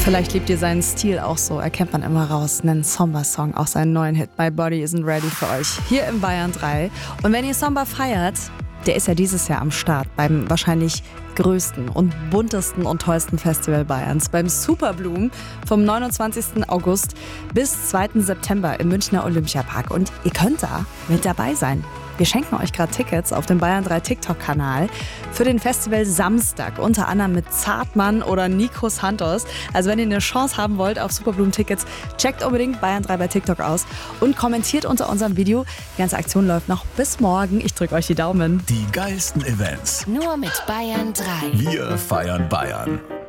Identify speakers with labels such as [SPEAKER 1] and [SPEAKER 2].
[SPEAKER 1] Vielleicht liebt ihr seinen Stil auch so, erkennt man immer raus. Einen Somber-Song, auch seinen neuen Hit My Body Isn't Ready für euch hier im Bayern 3. Und wenn ihr Somber feiert, der ist ja dieses Jahr am Start beim wahrscheinlich größten und buntesten und tollsten Festival Bayerns, beim Superblumen vom 29. August bis 2. September im Münchner Olympiapark. Und ihr könnt da mit dabei sein. Wir schenken euch gerade Tickets auf dem Bayern 3 TikTok-Kanal für den Festival Samstag, unter anderem mit Zartmann oder Nico Santos. Also wenn ihr eine Chance haben wollt auf Superblumen-Tickets, checkt unbedingt Bayern 3 bei TikTok aus und kommentiert unter unserem Video. Die ganze Aktion läuft noch bis morgen. Ich drücke euch die Daumen.
[SPEAKER 2] Die geilsten Events.
[SPEAKER 3] Nur mit Bayern 3.
[SPEAKER 2] Wir feiern Bayern.